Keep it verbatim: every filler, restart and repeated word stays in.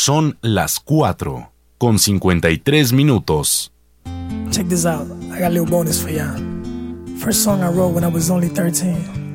Son las cuatro con cincuenta y tres minutos. Check this out. I got a little bonus for y'all. First song I wrote when I was only thirteen.